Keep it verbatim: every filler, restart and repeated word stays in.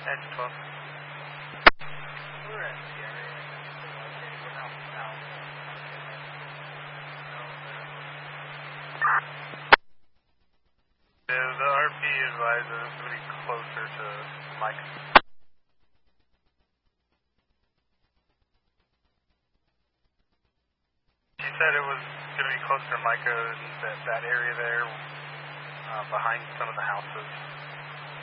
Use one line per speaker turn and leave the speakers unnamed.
Edge twelve.
We're at the area. We're out south.
Yeah, the R P advisor is going to be closer to Mike. She said it was going to be closer to Micah, that, that area there, uh, behind some of the houses.